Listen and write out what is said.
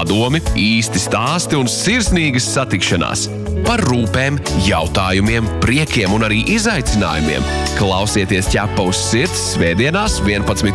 padomi, īsti stāsti un sirsnīgas satikšanās. Par rūpēm, jautājumiem, priekiem un arī izaicinājumiem. Klausieties Ķepa uz sirds svētdienās 11.